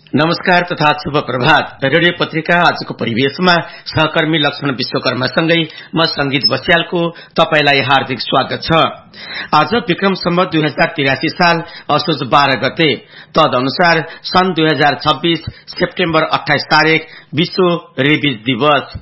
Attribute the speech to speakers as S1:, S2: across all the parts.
S1: नमस्कार तथा शुभ प्रभात। रेडियो पत्रिका आजको परिवेशमा सहकर्मी लक्ष्मण विश्वकर्मासँगै म संगीत बस्यालको तपाईलाई हार्दिक स्वागत छ। आज विक्रम सम्वत 2083 साल असोज 12 गते, तदनुसार सन् 2026 सेप्टेम्बर 28 तारिक विश्व रेबिज दिवस।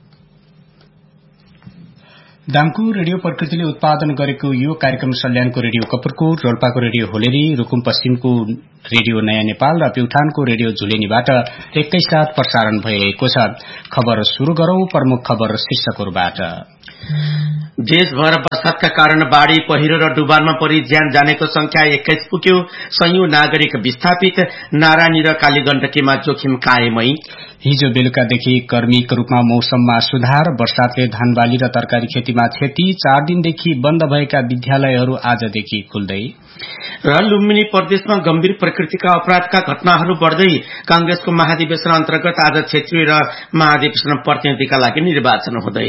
S2: दाङको रेडियो प्रकृतिले उत्पादन गरेको यो कार्यक्रम सल्यानको रेडियो कपुरकोट, रोल्पाको रेडियो होलेरी, रुकुम पश्चिमको रेडियो नयाँ नेपाल र प्युठानको रेडियो झुलेनीबाट एकैसाथ प्रसारण भइरहेको छ। खबर शुरू गरौं प्रमुख खबर शीर्षकहरूबाट।
S1: देशभर बरसातका कारण बाढ़ी, पहिरो र डुबानमा परि ज्यान जानेको संख्या 21 पुग्यो। संयौं नागरिक विस्थापित। नारायणी र कालीगण्डकीमा जोखिम कायमै।
S2: हिजो बेलुकादेखि कर्मिक रूपमा मौसममा सुधार। बर्सातले धानबाली र तरकारी खेतीमा क्षति। 4 दिनदेखि बन्द भएका विद्यालयहरू आजदेखि खुल्दै।
S1: र लुम्बिनी प्रदेशमा गम्भीर प्रकृतिका अपराधका घटनाहरू बढ्दै। कांग्रेसको महाधिवेशन अन्तर्गत आज क्षेत्रीय र महाधिवेशन प्रतिनिधिका लागि निर्वाचन हुँदै।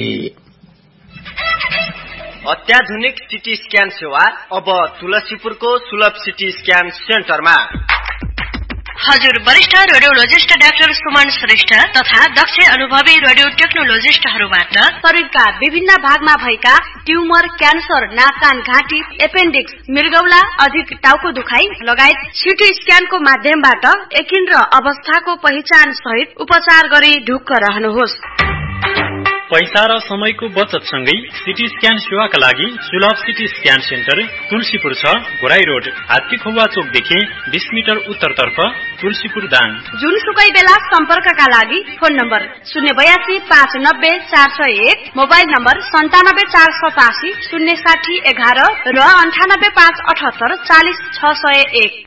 S3: अत्याधुनिक सिटी स्क्यान सेवा अब तुलसीपुरको सुलभ सिटी स्क्यान सेन्टरमा।
S4: हजुर वरिष्ठ रेडियोलोजिस्ट डाक्टर सुमन श्रेष्ठ तथा दक्ष अनुभवी रेडियो टेक्नोलोजिस्टहरूबाट शरीरका विभिन्न भागमा भएका ट्युमर, क्यान्सर, नाक कान घाँटी, एपेन्डिक्स, मृगौला, अधिक टाउको दुखाइ लगायत सिटी स्क्यानको माध्यमबाट एकिन र अवस्थाको पहिचान सहित उपचार गरी ढुक्क रहनुहोस्।
S5: पैसा र समयको बचत सँगै सिटी स्क्यान सेवाका लागि सुलभ CT scan centre Tulsipur 6, Ghorahi road, हात्तीखुवा चोकदेखि 20 metre उत्तरतर्फ, तुलसीपुर दाङ।
S4: जुनसुकै बेला सम्पर्कका लागि फोन नम्बर 082 590 401, मोबाइल नम्बर 97 485 060 11 र 98 578 40 601।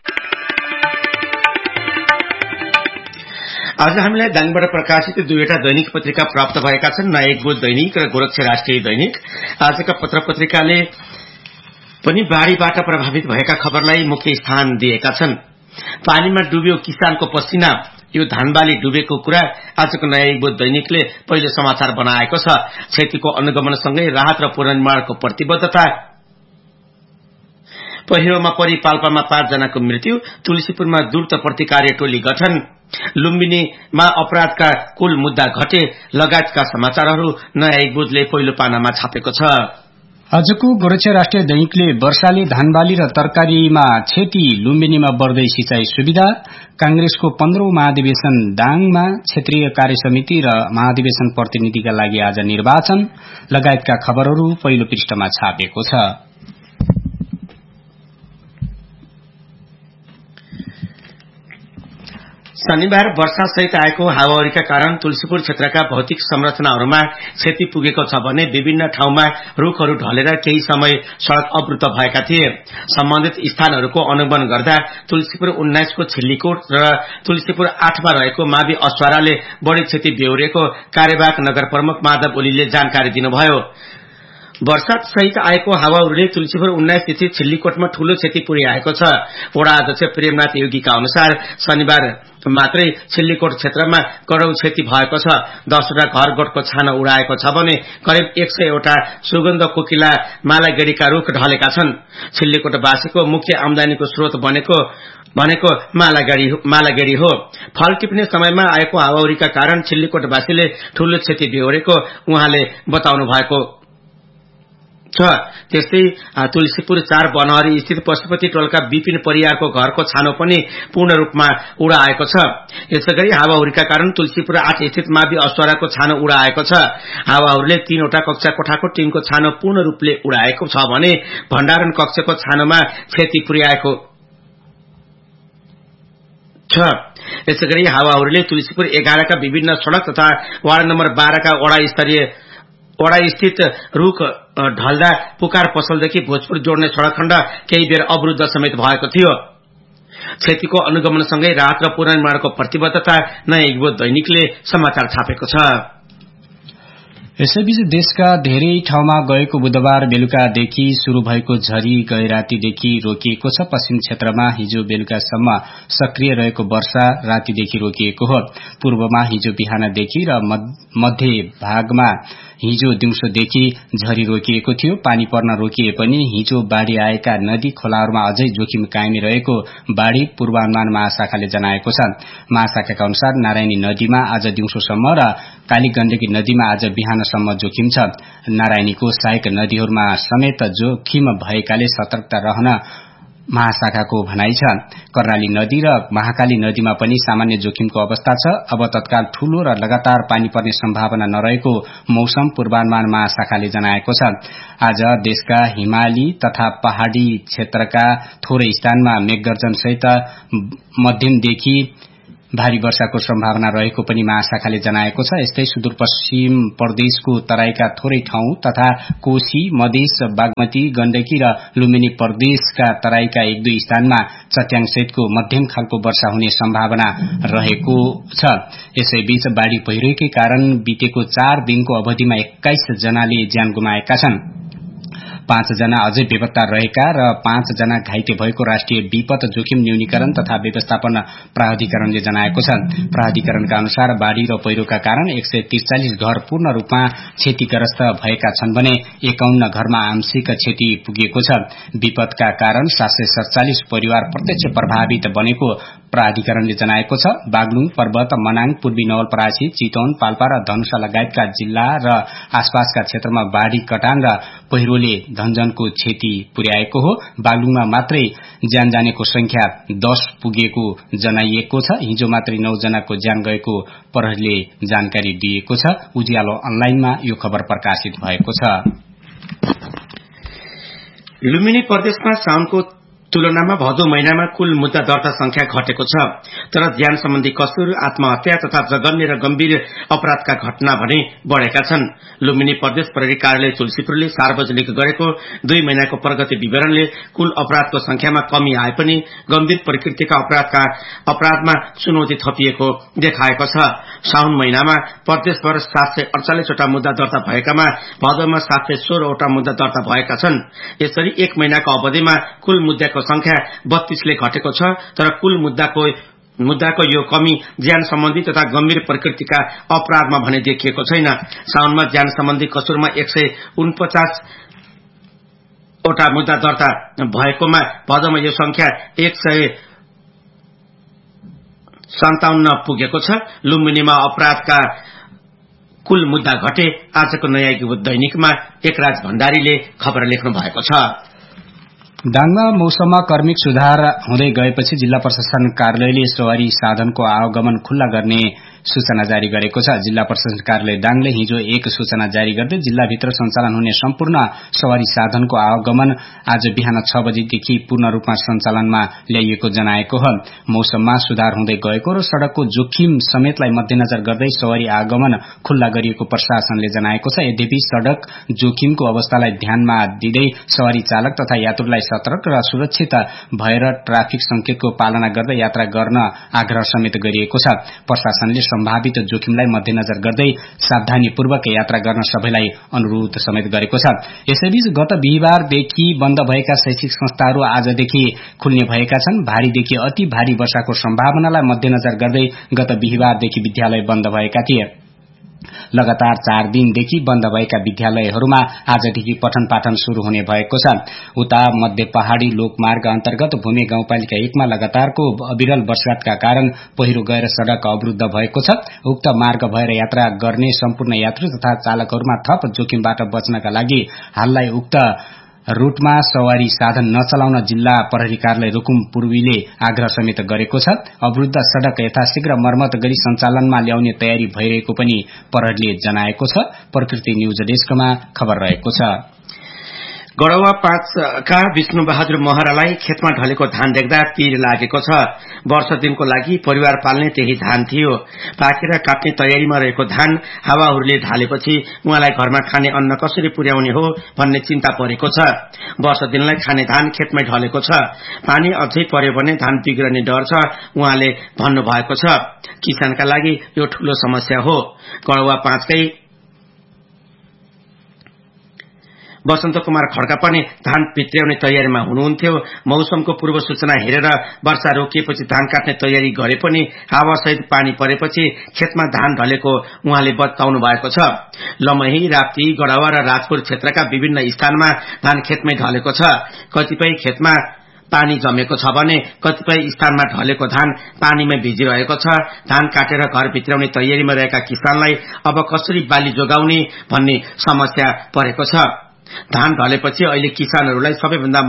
S1: आज हामीलाई दाङबाट प्रकाशित दुईवटा दैनिक पत्रिका प्राप्त भएका छन्, नयाँ बोध दैनिक र गोरक्षा राष्ट्रिय दैनिक। आजका पत्र पत्रिकाले पनि बाढ़ीबाट प्रभावित भएका खबरलाई मुख्य स्थान दिएका छन्। पानीमा डुब्यो किसानको पसिना, यो धानबाली डुबेको कुरा आजको नयाँ बोध दैनिकले पहिलो समाचार बनाएको छ। क्षतिको अनुगमनसँगै राहत र पुनर्निर्माणको प्रतिबद्धता। पहिरोमा परि पाल्पामा 5 जनाको मृत्यु। तुलसीपुरमा द्रुत प्रतिकार्य टोली गठन। लुम्बिनीमा अपराधका कुल मुद्दा घटे लगायतका समाचारहरू नयाँ बोधले पहिलो पानामा छापेको छ।
S2: आजको गोरक्षा राष्ट्रिय दैनिकले वर्षाले धानबाली र तरकारीमा क्षति, लुम्बिनीमा बढ्दै सिंचाई सुविधा, कांग्रेसको 15औं महाधिवेशन दाङमा, क्षेत्रीय कार्य समिति र महाधिवेशन प्रतिनिधिका लागि आज निर्वाचन लगायतका खबरहरू पहिलो पृष्ठमा छापेको छ।
S1: शनिबार वर्षासहित आएको हावाहुरीका कारण तुलसीपुर क्षेत्रका भौतिक संरचनाहरूमा क्षति पुगेको छ भने विभिन्न ठाउँमा रूखहरू ढलेर केही समय सड़क अवरुद्ध भएका थिए। सम्बन्धित स्थानहरूको अनुगमन गर्दा तुलसीपुर 19 को छिल्लीकोट र तुलसीपुर 8 मा रहेको मावि अस्वाराले बढी क्षति बेहोरेको कार्यवाहक नगर प्रमुख माधव ओलीले जानकारी दिनुभयो। वर्षात सहित आएको हावाहुरीले तुलसीपुर 19 स्थित छिल्लीकोटमा ठूलो क्षति पुर्याएको छ। वडा अध्यक्ष प्रेमनाथ योगीका अनुसार शनिबार मात्रै छिल्लीकोट क्षेत्रमा करोड़ क्षति भएको छ। 10 वटा घरगोठको छानो उडाएको छ भने करिब 100 वटा सुगन्ध कोकिला मालागेडीका रूख ढलेका छन्। छिल्लीकोटवासीको मुख्य आमदानीको स्रोत भनेको मालागेडी हो। फल टिप्ने समयमा आएको हावाहुरीका कारण छिल्लीकोटवासीले ठूलो क्षति बेहोरेको उहाँले बताउनु भएको छ। त्यस्तै तुलसीपुर 4 बनहरी स्थित पशुपति टोलका विपिन परियारको घरको छानो पनि पूर्ण रूपमा उडाएको छ। यसैगरी हावाहुरीका कारण तुलसीपुर 8 स्थित मावि अस्वाराको छानो उडाएको छ। हावाहुरीले 3 वटा कक्षा कोठाको टिनको छानो पूर्ण रूपले उडाएको छ भने भण्डारण कक्षको छानोमा क्षति पुर्याएको छ। यसैगरी हावाहुरीले तुलसीपुर 11 का विभिन्न सड़क तथा वार्ड नम्बर 12 का वडा स्थित रूख ढल्दा पुकार पसलदेखि भोजपुर जोड्ने सड़क खण्ड केही बेर अवरुद्ध समेत भएको थियो। क्षतिको अनुगमनसँगै राहत र पुनर्निर्माणको प्रतिबद्धता नयाँ बोध दैनिकले समाचार छापेको छ।
S2: यसैबीच देशका धेरै ठाउँमा गएको बुधबार बेलुकादेखि शुरू भएको झरी गए रातीदेखि रोकिएको छ। पश्चिम क्षेत्रमा हिजो बेलुकासम्म सक्रिय रहेको वर्षा रातीदेखि रोकिएको हो। पूर्वमा हिजो बिहानदेखि र मध्य भागमा हिजो दिउँसोदेखि झरी रोकिएको थियो। पानी पर्न रोकिए पनि हिजो बाढ़ी आएका नदी खोलाहरूमा अझै जोखिम कायमी रहेको बाढ़ी पूर्वानुमान महाशाखाले जनाएको छ। महाशाखाका अनुसार नारायणी नदीमा आज दिउँसोसम्म र कालीगण्डकी नदीमा आज बिहानसम्म जोखिम छ। नारायणीको सहायक नदीहरूमा समेत जोखिम भएकाले सतर्कता रहन महाशाखाको भनाइ छ। कर्णाली नदी र महाकाली नदीमा पनि सामान्य जोखिमको अवस्था छ। अब तत्काल ठूलो र लगातार पानी पर्ने सम्भावना नरहेको मौसम पूर्वानुमान महाशाखाले जनाएको छ। आज देशका हिमाली तथा पहाड़ी क्षेत्रका थोरै स्थानमा मेघगर्जन सहित मध्यमदेखि भारी वर्षाको सम्भावना रहेको पनि महाशाखाले जनाएको छ। यस्तै सुदूरपश्चिम प्रदेशको तराईका थोरै ठाउँ तथा कोशी, मधेस, बागमती, गण्डकी र लुम्बिनी प्रदेशका तराईका एक दुई स्थानमा चट्याङ सहितको मध्यम खालको वर्षा हुने सम्भावना रहेको छ। यसैबीच बाढ़ी पहिरोकै कारण बितेको 4 दिनको अवधिमा 21 जनाले ज्यान गुमाएका छन्। 5 जना अझै बेपत्ता रहेका र 5 जना घाइते भएको राष्ट्रिय विपद जोखिम न्यूनीकरण तथा व्यवस्थापन प्राधिकरणले जनाएको छ। प्राधिकरणका अनुसार बाढ़ी र पहिरोका कारण 143 घर पूर्ण रूपमा क्षतिग्रस्त भएका छन् भने 51 घरमा आंशिक क्षति पुगेको छ। विपदका कारण 747 परिवार प्रत्यक्ष प्रभावित बनेको प्राधिकरणले जनाएको छ। बागलुङ, पर्वत, मनाङ, पूर्वी नवलपरासी, चितवन, पाल्पा र धनुषा लगायतका जिल्ला र आसपासका क्षेत्रमा बाढ़ी, कटान र पहिरोले धनजनको क्षति पुर्याएको हो। बागलुङमा मात्रै ज्यान जानेको संख्या 10 पुगेको जनाइएको छ। हिजो मात्रै 9 जनाको ज्यान गएको प्रहरीले जानकारी दिएको छ। उज्यालो अनलाइनमा यो खबर प्रकाशित भएको छ।
S1: लुम्बिनी प्रदेशमा साउनको तुलनामा भदौ महिनामा कुल मुद्दा दर्ता संख्या घटेको छ, तर ज्यान सम्बन्धी कसुर, आत्महत्या तथा जघन्य र गम्भीर अपराधका घटना भने बढ़ेका छन्। लुम्बिनी प्रदेश प्रहरी कार्यालय तुलसीपुरले सार्वजनिक गरेको 2 महिनाको प्रगति विवरणले कुल अपराधको संख्यामा कमी आए पनि गम्भीर प्रकृतिका अपराधमा चुनौती थपिएको देखाएको छ। साउन महिनामा प्रदेशभर 748 वटा मुद्दा दर्ता भएकामा भदौमा 716 वटा मुद्दा दर्ता भएका छन्। यसरी 1 महिनाको अवधिमा कुल मुद्दाको संख्या 32 ले घटेको छ, तर कुल मुद्दाको यो कमी ज्यान सम्बन्धी तथा गम्भीर प्रकृतिका अपराधमा भने देखिएको छैन। साउनमा ज्यान सम्बन्धी कसुरमा 149 वटा मुद्दा दर्ता भएकोमा भदौमा यो संख्या 157 पुगेको छ। लुम्बिनीमा अपराधका कुल मुद्दा घटे। आजको नयाँ दैनिकमा एकराज भण्डारीले खबर लेख्नु भएको छ।
S2: दाङमा मौसममा कर्मिक सुधार हुँदै गएपछि जिल्ला प्रशासन कार्यालयले सवारी साधनको आवागमन खुल्ला गर्ने सूचना जारी गरेको छ। जिल्ला प्रशासन कार्यालय दाङले हिजो एक सूचना जारी गर्दै जिल्लाभित्र सञ्चालन हुने सम्पूर्ण सवारी साधनको आवागमन आज बिहान 6 बजेदेखि पूर्ण रूपमा सञ्चालनमा ल्याइएको जनाएको हो। मौसममा सुधार हुँदै गएको र सड़कको जोखिम समेतलाई मध्यनजर गर्दै सवारी आगमन खुल्ला गरिएको प्रशासनले जनाएको छ। यद्यपि सड़क जोखिमको अवस्थालाई ध्यानमा दिँदै सवारी चालक तथा यात्रुलाई सतर्क र सुरक्षित भएर ट्राफिक संकेतको पालना गर्दै यात्रा गर्न आग्रह समेत गरिएको छ। प्रशासनले सम्भावित जोखिमलाई मध्यनजर गर्दै सावधानीपूर्वक यात्रा गर्न सबैलाई अनुरोध समेत गरेको छ। यसैबीच गत बिहीबारदेखि बन्द भएका शैक्षिक संस्थाहरू आजदेखि खुल्ने भएका छन्। भारीदेखि अति भारी वर्षाको सम्भावनालाई मध्यनजर गर्दै गत बिहीबारदेखि विद्यालय बन्द भएका थिए। लगातार 4 दिनदेखि बन्द भएका विद्यालयहरूमा आजदेखि पठन पाठन शुरू हुने भएको छ। उता मध्य पहाड़ी लोकमार्ग अन्तर्गत भूमे गाउँपालिका 1 मा लगातारको अविरल वर्षाका कारण पहिरो गएर सड़क अवरुद्ध भएको छ। उक्त मार्ग भएर यात्रा गर्ने सम्पूर्ण यात्रु तथा चालकहरूमा थप जोखिमबाट बच्नका लागि हाललाई उक्त रूटमा सवारी साधन नचलाउन जिल्ला प्रहरी कार्यालय रुकुम पूर्वीले आग्रह समेत गरेको छ। अवरुद्ध सड़क यथाशीघ्र मर्मत गरी सञ्चालनमा ल्याउने तयारी भइरहेको पनि प्रहरीले जनाएको छ। प्रकृति न्यूज डेस्कमा खबर रहेको छ।
S1: गडवा 5 का विष्णु बहादुर महरालाई खेतमा ढलेको धान देख्दा पीर लागेको छ। वर्ष दिनको लागि परिवार पाल्ने त्यही धान थियो। पाकेर काट्ने तयारीमा रहेको धान हावाहरूले ढालेपछि उहाँलाई घरमा खाने अन्न कसरी पुर्याउने हो भन्ने चिन्ता परेको छ। वर्ष दिनलाई खाने धान खेतमै ढलेको छ। पानी अझै पर्यो भने धान बिग्रने डर छ उहाँले भन्नुभएको छ। किसानका लागि यो ठूलो समस्या हो। गडवा 5 कै वसन्त कुमार खड्का पनि धान भित्र्याउने तयारीमा हुनुहुन्थ्यो। मौसमको पूर्व सूचना हेरेर वर्षा रोकिएपछि धान काट्ने तयारी गरे पनि हावासहित पानी परेपछि खेतमा धान ढलेको उहाँले बताउनु भएको छ। लमही, राप्ती, गढावा र राजपुर क्षेत्रका विभिन्न स्थानमा धान खेतमै ढलेको छ। कतिपय खेतमा पानी जमेको छ भने कतिपय स्थानमा ढलेको धान पानीमै भिजिरहेको छ। धान काटेर घर भित्राउने तयारीमा रहेका किसानलाई अब कसरी बाली जोगाउने भन्ने समस्या परेको छ। धान ढलेपछि अहिले किसानहरूलाई सबैभन्दा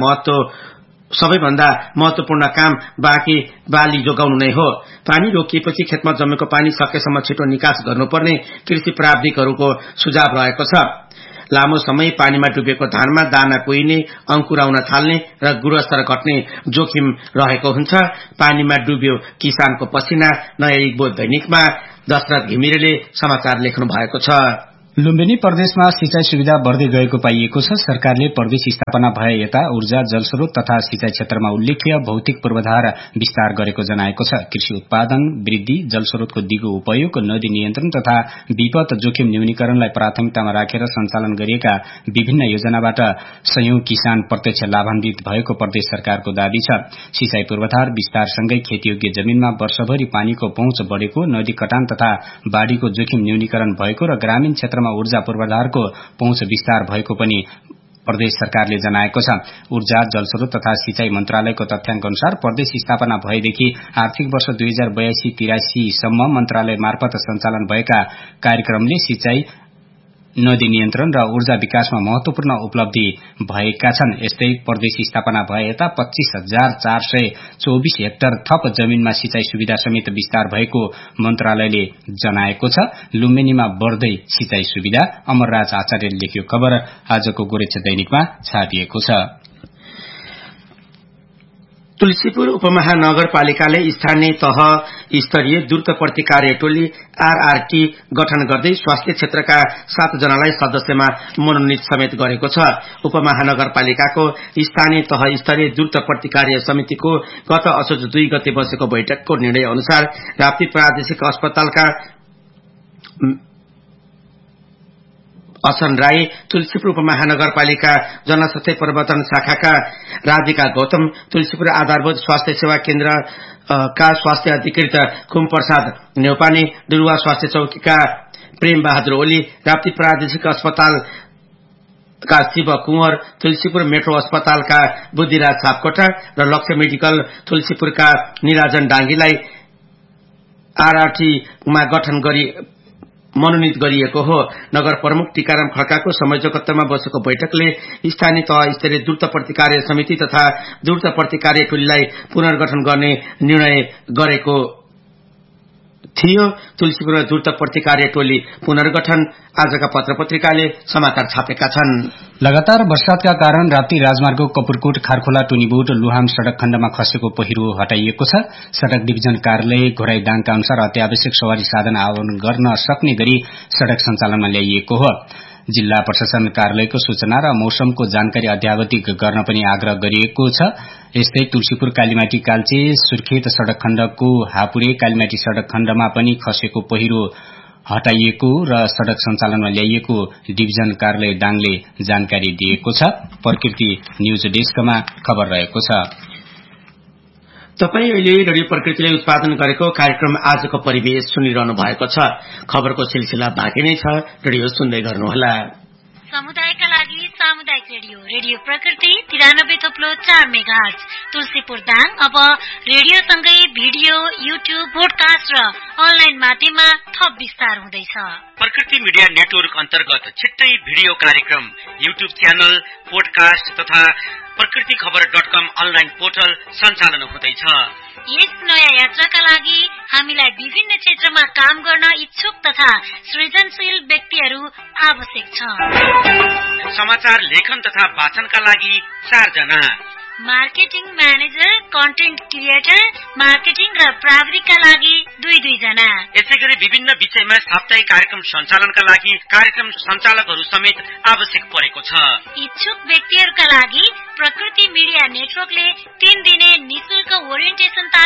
S1: महत्वपूर्ण काम बाँकी बाली जोगाउनु नै हो। पानी रोकिएपछि खेतमा जमेको पानी सकेसम्म छिटो निकास गर्नुपर्ने कृषि प्राविधिकहरूको सुझाव रहेको छ। लामो समय पानीमा डुबेको धानमा दाना कुहिने, अंकुराउन थाल्ने र गुणस्तर घट्ने जोखिम रहेको हुन्छ। पानीमा डुब्यो किसानको पसिना। नयाँ इग्बो दैनिकमा दशरथ घिमिरेले समाचार लेख्नु भएको छ।
S2: लुम्बिनी प्रदेशमा सिंचाई सुविधा बढ़दै गएको पाइएको छ। सरकारले प्रदेश स्थापना भए यता ऊर्जा, जलस्रोत तथा सिंचाई क्षेत्रमा उल्लेख्य भौतिक पूर्वाधार विस्तार गरेको जनाएको छ। कृषि उत्पादन वृद्धि, जलस्रोतको दिगो उपयोग, नदी नियन्त्रण तथा विपद जोखिम न्यूनीकरणलाई प्राथमिकतामा राखेर सञ्चालन गरिएका विभिन्न योजनाबाट सयौं किसान प्रत्यक्ष लाभान्वित भएको प्रदेश सरकारको दावी छ। सिंचाई पूर्वाधार विस्तारसँगै खेतीयोग्य जमीनमा वर्षभरि पानीको पहुँच बढ़ेको, नदी कटान तथा बाढ़ीको जोखिम न्यूनीकरण भएको र ग्रामीण क्षेत्रमा ऊर्जा पूर्वाधारको पहुँच विस्तार भएको पनि प्रदेश सरकारले जनाएको छ। ऊर्जा, जलस्रोत तथा सिंचाई मन्त्रालयको तथ्याङ्क अनुसार प्रदेश स्थापना भएदेखि आर्थिक वर्ष 2082-83 सम्म मन्त्रालय मार्फत सञ्चालन भएका कार्यक्रमले सिंचाई, नदी नियन्त्रण र ऊर्जा विकासमा महत्वपूर्ण उपलब्धि भएका छन्। यस्तै प्रदेश स्थापना भए यता 25,424 हेक्टर थप जमीनमा सिंचाई सुविधा समेत विस्तार भएको मन्त्रालयले जनाएको छ। लुम्बिनीमा बढ़दै सिंचाई सुविधा। अमरराज आचार्यले लेख्यो खबर आजको गोरेछ दैनिकमा छापिएको छ।
S1: तुलसीपुर उपमहानगरपालिकाले स्थानीय तह स्तरीय द्रुत प्रतिक्रिया टोली आरआरटी गठन गर्दै स्वास्थ्य क्षेत्रका 7 जनालाई सदस्यमा मनोनित समेत गरेको छ। उपमहानगरपालिकाको स्थानीय तह स्तरीय द्रुत प्रतिक्रिया समितिको गत असोज 2 गते बसेको बैठकको निर्णय अनुसार राप्ती प्रादेशिक अस्पतालका असन राई, तुलसीपुर उपमहानगरपालिका जनस्वास्थ्य प्रवर्तन शाखाका राधिका गौतम, तुलसीपुर आधारभूत स्वास्थ्य सेवा केन्द्र का स्वास्थ्य अधिकृत खुम प्रसाद नेउपाने, डुरुवा स्वास्थ्य चौकीका प्रेम बहादुर ओली, राप्ती प्रादेशिक अस्पताल का शिव कुंवर, तुलसीपुर मेट्रो अस्पतालका बुद्धिराज सापकोटा र लक्ष्य मेडिकल तुलसीपुरका निराजन डांगीलाई आरआरटीमा गठन गरी मनोनित गरिएको हो। नगर प्रमुख टीकाराम खड्काको संयोजकत्वमा बसेको बैठकले स्थानीय तह स्तरीय द्रुत प्रतिक्रिया समिति तथा द्रुत प्रतिक्रिया टोलीलाई पुनर्गठन गर्ने निर्णय गरेको थियो। तुलसीपुर द्रुत प्रतिक्रिया टोली पुनर्गठन आजका पत्र पत्रिकाले समाचार छापेका छन्।
S2: लगातार वर्षातका कारण राप्ती राजमार्ग कपुरकोट खारखोला टुनीबोट लुहाम सड़क खण्डमा खसेको पहिरो हटाइएको छ। सड़क डिभिजन कार्यालय घोराईदाङका अनुसार अत्यावश्यक सवारी साधन आह्वान गर्न सक्ने गरी सड़क सञ्चालनमा ल्याइएको हो। जिल्ला प्रशासन कार्यालयको सूचना र मौसमको जानकारी अद्यावधिक गर्न पनि आग्रह गरिएको छ। यस्तै तुलसीपुर कालीमाटी काल्चे सुर्खेत सड़क खण्डको हापुरे कालीमाटी सड़क खण्डमा पनि खसेको पहिरो हटाइएको र सड़क सञ्चालनमा ल्याइएको डिभिजन कार्यालय दाङले जानकारी दिएको छ। प्रकृति न्यूज डेस्कमा खबर रहेको छ।
S1: तपाई अहिले रेडियो प्रकृतिले उत्पादन गरेको कार्यक्रम आजको परिवेश सुनिरहनु भएको छ। खबरको सिलसिला बाँकी नै छ, रेडियो सुन्दै गर्नुहोला।
S4: समुदायका लागि सामुदायिक रेडियो रेडियो प्रकृति 93.4 मेगाहर्ज तुलसीपुर दाङ अब रेडियोसँगै भिडियो, युट्युब, पोडकास्ट र अनलाइन माध्यममा थप विस्तार हुँदैछ।
S3: प्रकृति मिडिया नेटवर्क अन्तर्गत छिट्टै भिडियो कार्यक्रम, युट्युब च्यानल, पोडकास्ट तथा प्रकृतिखबर.com अनलाइन पोर्टल सञ्चालन हुँदैछ।
S4: यस नयाँ यात्राका लागि हामीलाई विभिन्न क्षेत्रमा काम गर्न इच्छुक तथा सृजनशील व्यक्तिहरू आवश्यक छ।
S3: समाचार लेखन तथा वाचनका लागि 4 जना,
S4: marketing manager, content creator, marketing र प्राविधिकका लागि 2 जना।
S3: यसैगरी विभिन्न विषयमा साप्ताहिक कार्यक्रम सञ्चालनका लागि कार्यक्रम सञ्चालकहरू समेत आवश्यक परेको छ।
S4: इच्छुक व्यक्तिहरूका लागि प्रकृति मिडिया नेटवर्कले 3 दिने निशुल्क ओरिएन्टेसन तालिम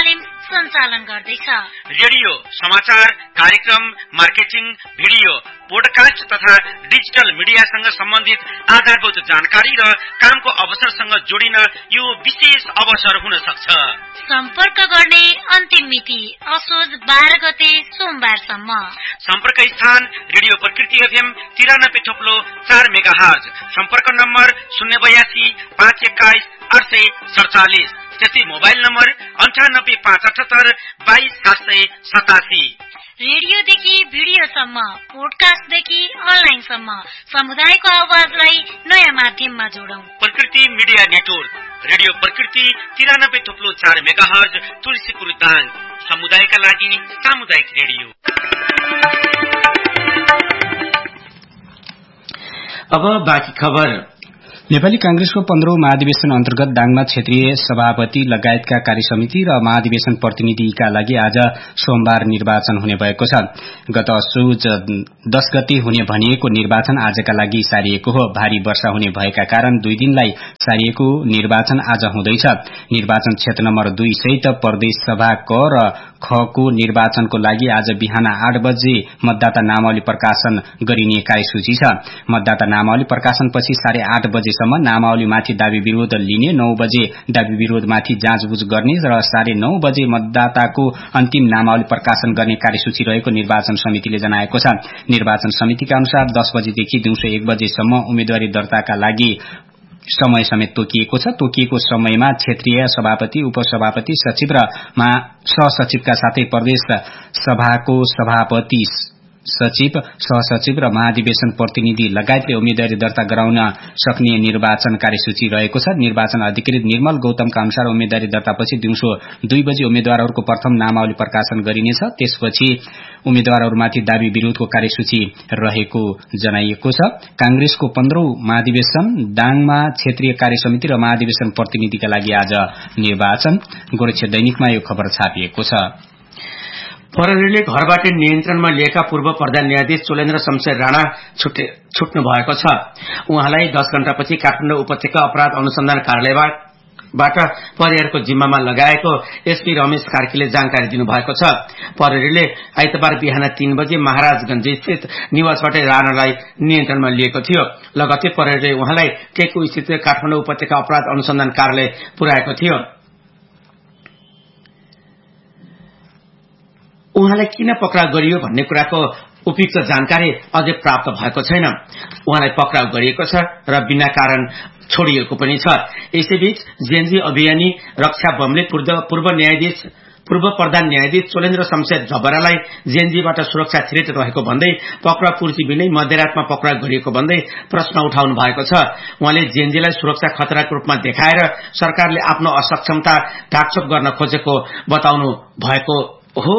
S4: सञ्चालन गर्दैछ।
S3: रेडियो, समाचार, कार्यक्रम, मार्केटिङ, भिडियो, पोडकास्ट तथा डिजिटल मिडियासँग सम्बन्धित आधारभूत जानकारी र कामको अवसरसँग जोडिन यो विशेष अवसर हुन सक्छ।
S4: सम्पर्क गर्ने अन्तिम मिति असोज 12 गते सोमबारसम्म।
S3: सम्पर्क स्थान रेडियो प्रकृति एफएम 93.4 मेगाहर्ज। सम्पर्क नम्बर 082 521 847। त्यसै मोबाइल नम्बर 98 578 22 787।
S4: रेडियोदेखि भिडियोसम्म, पोडकास्टदेखि अनलाइनसम्म समुदायको आवाजलाई नयाँ माध्यममा जोडौं।
S3: प्रकृति मिडिया नेटवर्क, रेडियो प्रकृति 93.4 मेगाहर्ज, तुलसीपुर दाङ। समुदायका लागि सामुदायिक रेडियो।
S1: अब बाँकी खबर।
S2: नेपाली कांग्रेसको 15औं महाधिवेशन अन्तर्गत दाङमा क्षेत्रीय सभापति लगायतका कार्यसमिति र महाधिवेशन प्रतिनिधिका लागि आज सोमबार निर्वाचन हुने भएको छ। गत असोज 10 गते हुने भनिएको निर्वाचन आजका लागि सारिएको हो। भारी वर्षा हुने भएका कारण 2 दिनलाई सारिएको निर्वाचन आज हुँदैछ। निर्वाचन क्षेत्र नम्बर 2 सहित प्रदेश सभा क र ख को निर्वाचनको लागि आज बिहान 8 बजे मतदाता नामावली प्रकाशन गरिने कार्यसूची छ। मतदाता नामावली प्रकाशनपछि 8:30 बजेसम्म नामावलीमाथि दाबी विरोध लिने, 9 बजे दाबी विरोधमाथि जाँचबुझ गर्ने र 9:30 बजे मतदाताको अन्तिम नामावली प्रकाशन गर्ने कार्यसूची रहेको निर्वाचन समितिले जनाएको छ। निर्वाचन समितिका अनुसार 10 बजेदेखि दिउँसो 1 बजेसम्म उम्मेदवारी दर्ताका लागि समय समेत तोकिएको छ। तोकिएको समयमा क्षेत्रीय सभापति, उपसभापति, सचिव र सहसचिवका साथै प्रदेश सभाको सभापति, सचिव, सहसचिव र महाधिवेशन प्रतिनिधि लगायतले उम्मेदवारी दर्ता गराउन सक्ने निर्वाचन कार्यसूची रहेको छ। निर्वाचन अधिकृत निर्मल गौतमका अनुसार उम्मेदवारी दर्तापछि दिउँसो 2 बजे उम्मेद्वारहरूको प्रथम नामावली प्रकाशन गरिनेछ। त्यसपछि उम्मेद्वारहरूमाथि दाबी विरोधको कार्यसूची रहेको जनाइएको छ। कांग्रेसको 15औं महाधिवेशन दाङमा क्षेत्रीय कार्यसमिति र महाधिवेशन प्रतिनिधिका लागि आज निर्वाचन। गोरक्षा दैनिकमा यो खबर छापिएको छ।
S1: प्रहरीले घरबाट नियन्त्रणमा लिएका पूर्व प्रधान न्यायाधीश चोलेन्द्र शमशेर राणा छुट्नु भएको छ। उहाँलाई 10 घण्टापछि काठमाडौँ उपत्यका अपराध अनुसन्धान कार्यालयबाट परिवारको जिम्मामा लगाएको एसपी रमेश कार्कीले जानकारी दिनुभएको छ। प्रहरीले आइतबार बिहान 3 बजे महाराजगंज स्थित निवासबाट राणालाई नियन्त्रणमा लिएको थियो। लगत्तै प्रहरीले उहाँलाई टेकु स्थित काठमाडौँ उपत्यका अपराध अनुसन्धान कार्यालय पुर्याएको थियो। उहाँलाई किन पक्राउ गरियो भन्ने कुराको उपयुक्त जानकारी अझै प्राप्त भएको छैन। उहाँलाई पक्राउ गरिएको छ र बिना कारण छोडिएको पनि छ। यसैबीच जेएनजी अभियानी रक्षा बमले पूर्व प्रधान न्यायाधीश चोलेन्द्र शमशेर जबरालाई जेएनजीबाट सुरक्षा थ्रेट रहेको भन्दै पक्राउ पूर्ति बिनै मध्यरातमा पक्राउ गरिएको भन्दै प्रश्न उठाउनु भएको छ। उहाँले जेएनजीलाई सुरक्षा खतराको रूपमा देखाएर सरकारले आफ्नो असक्षमता ढाकछोप गर्न खोजेको बताउनु भएको हो।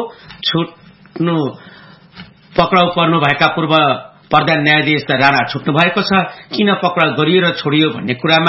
S1: पक्राउ पर्नुभएका पूर्व प्रधान न्यायाधीश राणा छुट्नु भएको छ। किन पक्राउ गरियो र छोडियो भन्ने कुरामा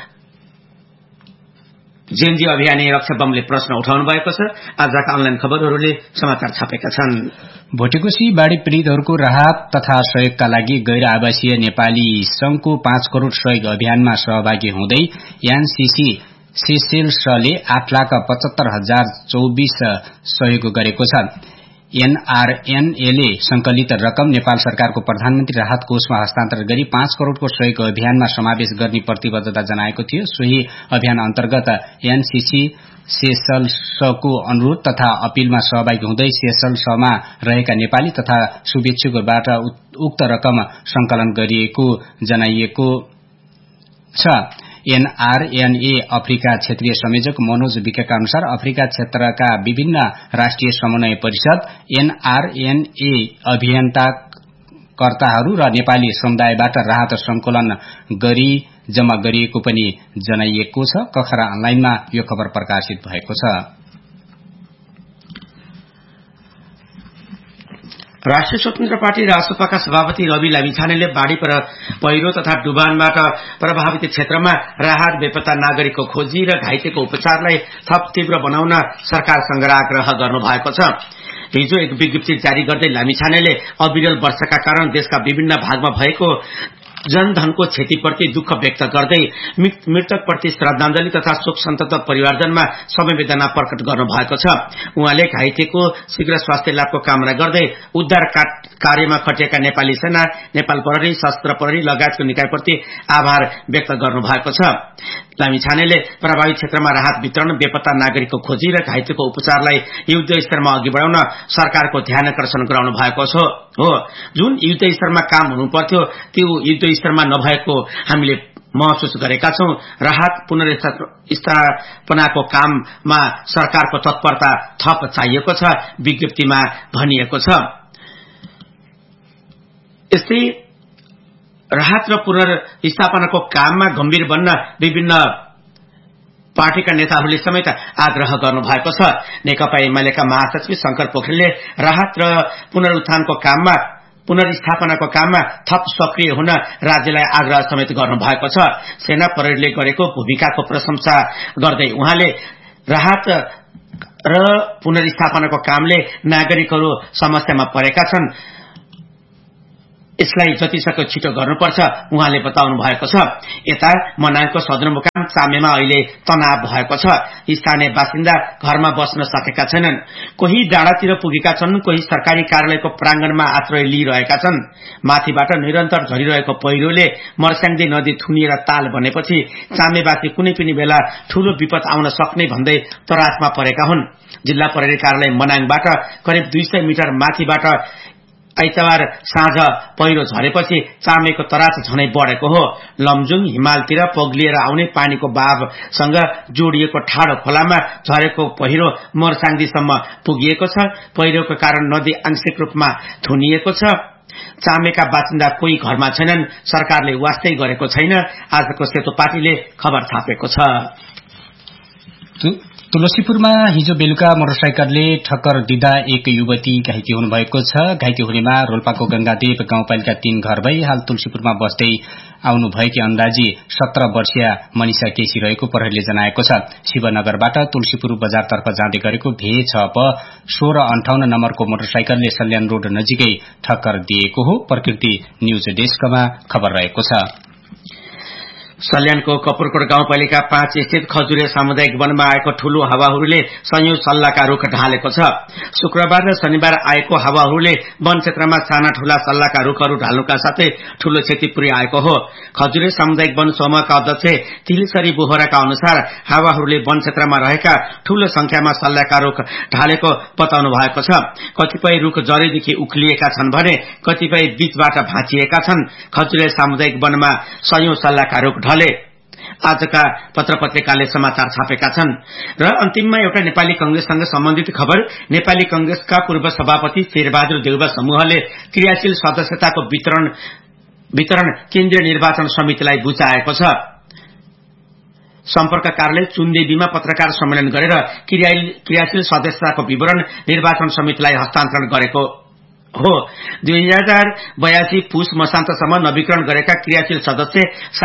S1: जेएनजी अभियानी रक्षा बमले प्रश्न उठाउनु भएको छ। आजका अनलाइन खबरहरूले समाचार छापेका छन्।
S2: भोटेकोशी बाढ़ी पीड़ितहरूको राहत तथा सहयोगका लागि गैर आवासीय नेपाली संघको 5 करोड़ सहयोग अभियानमा सहभागी हुँदै एनसीसी सेसेल्सले 8,75,024 सहयोग गरेको छ। एनआरएनएले संकलित रकम नेपाल सरकारको प्रधानमन्त्री राहत कोषमा हस्तान्तरण गरी 5 करोड़को सहयोग अभियानमा समावेश गर्ने प्रतिबद्धता जनाएको थियो। सोही अभियान अन्तर्गत एनसीसी सेसल्सको अनुरोध तथा अपीलमा सहभागी हुँदै सेसल्समा रहेका नेपाली तथा शुभेच्छुकबाट उक्त रकम संकलन गरिएको जनाइएको छ। एनआरएनए अफ्रिका क्षेत्रीय संयोजक मनोज विकेका अनुसार अफ्रिका क्षेत्रका विभिन्न राष्ट्रिय समन्वय परिषद, एनआरएनए अभियन्ताकर्ताहरू र नेपाली समुदायबाट राहत संकलन गरी जम्मा गरिएको पनि जनाइएको छ। कखरा अनलाइनमा यो खबर प्रकाशित भएको छ।
S1: राष्ट्रिय स्वतन्त्र पार्टी रासपाका सभापति रवि लामिछानेले बाढ़ी पहिरो तथा डुबानबाट प्रभावित क्षेत्रमा राहत, बेपत्ता नागरिकको खोजी र घाइतेको उपचारलाई थप तीव्र बनाउन सरकारसँग आग्रह गर्नुभएको छ। हिजो एक विज्ञप्ति जारी गर्दै लामिछानेले अविरल वर्षाका कारण देशका विभिन्न भागमा भएको जनधनको क्षतिप्रति दुःख व्यक्त गर्दै मृतकप्रति श्रद्धाञ्जली तथा शोक सन्तप्त परिवारजनमा संवेदना प्रकट गर्नु भएको छ। उहाँले घाइतेको शीघ्र स्वास्थ्य लाभको कामना गर्दै उद्धार कार्यमा खटिएका नेपाली सेना, नेपाल प्रहरी, सशस्त्र प्रहरी लगायतको निकायप्रति आभार व्यक्त गर्नु भएको छ। लामिछानेले प्रभावित क्षेत्रमा राहत वितरण, बेपत्ता नागरिकको खोजी र घाइतेको उपचारलाई युद्ध स्तरमा अघि बढाउन सरकारको ध्यान आकर्षण गराउनु भएको हो। जुन युद्ध स्तरमा काम हुनुपर्थ्यो त्यो युद्ध स्तरमा नभएको हामीले महसुस गरेका छौं। राहत पुनर्स्थापनाको काममा सरकारको तत्परता थप चाहिएको छ, विज्ञप्तिमा भनिएको छ। यस्तै राहत र पुनर्स्थापनाको काममा गम्भीर बन्न विभिन्न पार्टीका नेताहरूले समेत आग्रह गर्नु भएको छ। नेकपा एमालेका महासचिव शंकर पोखरेलले राहत र पुनर्स्थापनाको काममा थप सक्रिय हुन राज्यलाई आग्रह समेत गर्नु भएको छ। सेना प्रहरीले गरेको भूमिकाको प्रशंसा गर्दै उहाँले राहत र पुनर्स्थापनाको कामले नागरिकहरू समस्यामा परेका छन्, यसलाई जतिसक्दो छिटो गर्नुपर्छ उहाँले बताउनु भएको छ। यता मनाङको सदरमुकाम चामेमा अहिले तनाव भएको छ। स्थानीय बासिन्दा घरमा बस्न सकेका छैनन्। कोही डाँडातिर पुगेका छन्, कोही सरकारी कार्यालयको प्रांगणमा आश्रय लिइरहेका छन्। माथिबाट निरन्तर झरिरहेको पहिरोले मर्स्याङ्दी नदी थुनिएर ताल बनेपछि चामेवासी कुनै पनि बेला ठूलो विपद आउन सक्ने भन्दै तरासमा परेका हुन्। जिल्ला प्रहरी कार्यालय मनाङबाट करिब 200 मिटर माथिबाट आइतबार साँझ पहिरो झरेपछि चामेको तरास झनै बढेको हो। लमजुङ हिमालतिर पग्लिएर आउने पानीको बहावसँग जोडिएको ठाडो खोलामा झरेको पहिरो मर्स्याङ्दीसम्म पुगिएको छ। पहिरोको कारण नदी आंशिक रूपमा थुनिएको छ। चामेका बासिन्दा कोही घरमा छैनन्। सरकारले वास्तै गरेको छैन। आजको सेतो पार्टीले खबर छापेको छ।
S2: तुलसीपुरमा हिजो बेलुका मोटरसाइकलले ठक्कर दिँदा एक युवती घाइते हुनुभएको छ। घाइते हुनेमा रोल्पाको गंगादेव गाउँपालिका 3 घर भई हाल तुलसीपुरमा बस्दै आउनु भएकी अन्दाजी 17 वर्षीय मनिषा केसी रहेको प्रहरीले जनाएको छ। शिवनगरबाट तुलसीपुर बजारतर्फ जाँदै गरेको VH 1658 नम्बरको मोटरसाइकलले सल्यान रोड नजिकै ठक्कर दिएको हो। प्रकृति न्यूज डेस्कमा खबर रहेको छ।
S1: सल्यानको कपुरकोट गाउँपालिका 5 स्थित खजुरे सामुदायिक वनमा आएको ठूलो हावाहुरीले सयौं सल्लाका रूख ढालेको छ। शुक्रबार र शनिबार आएको हावाहुरीले वन क्षेत्रमा साना ठूला सल्लाका रूखहरू ढाल्नुका साथै ठूलो क्षति पुर्याएको हो। खजुरे सामुदायिक वन समूहका अध्यक्ष तिलसरी बोहराका अनुसार हावाहुरीले वन क्षेत्रमा रहेका ठूलो संख्यामा सल्लाका रूख ढालेको बताउनु भएको छ। कतिपय रूख जरीदेखि उक्लिएका छन् भने कतिपय बीचबाट भाँचिएका छन्। खजुरे सामुदायिक वनमा सयौं सल्लाका रूख ढले। आजका पत्र-पत्रिकाले समाचार छापेका छन्। र अन्तिममा एउटा नेपाली कंग्रेससँग सम्बन्धित खबर। नेपाली कंग्रेसका पूर्व सभापति शेरबहादुर देउवा समूहले क्रियाशील सदस्यताको वितरण केन्द्रीय निर्वाचन समितिलाई बुझाएको छ। सम्पर्क कार्यालय चुनदेवीमा पत्रकार सम्मेलन गरेर क्रियाशील सदस्यताको विवरण निर्वाचन समितिलाई हस्तान्तरण गरेको हो। 2082 पुष मसान्तसम्म नवीकरण गरेका क्रियाशील सदस्य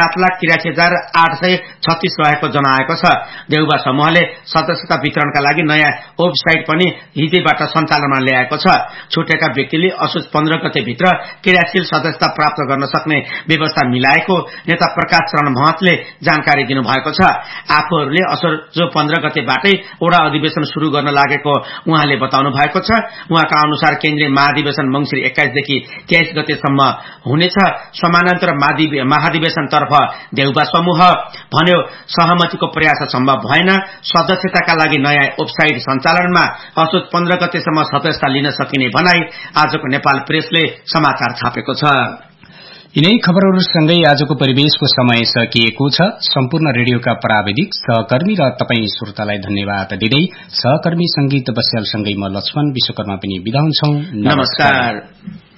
S1: 7,83,836 रहेको जनाएको छ। देउबा समूहले सदस्यता वितरणका लागि नयाँ वेबसाइट पनि हिजैबाट सञ्चालनमा ल्याएको छ। छुटेका व्यक्तिले असोज 15 गते भित्र क्रियाशील सदस्यता प्राप्त गर्न सक्ने व्यवस्था मिलाएको नेता प्रकाश चरण महतले जानकारी दिनुभएको छ। आफूहरूले असोज 15 गतेबाटै वडा अधिवेशन शुरू गर्न लागेको उहाँले बताउनु भएको छ। उहाँका अनुसार केन्द्रीय महाधिवेशन मंसिर 21 देखि 23 गतेसम्म हुनेछ। समानान्तर महाधिवेशनतर्फ देउबा समूह भन्यो सहमतिको प्रयास सम्भव भएन। सदस्यताका लागि नयाँ वेबसाइट सञ्चालनमा असोज 15 गतेसम्म सदस्यता लिन सकिने भनाई आजको नेपाल प्रेसले समाचार छापेको छ।
S2: यिनै खबरहरूसँगै आजको परिवेशको समय सकिएको छ। सम्पूर्ण रेडियोका प्राविधिक सहकर्मी र तपाईँ श्रोतालाई धन्यवाद दिँदै सहकर्मी संगीत बस्यालसँगै म लक्ष्मण विश्वकर्मा पनि बिदा हुन्छौं। नमस्कार।